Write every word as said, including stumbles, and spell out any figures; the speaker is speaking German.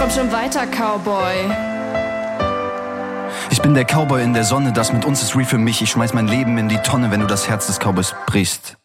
Komm schon weiter, Cowboy. Ich bin der Cowboy in der Sonne, das mit uns ist real für mich. Ich schmeiß mein Leben in die Tonne, wenn du das Herz des Cowboys brichst.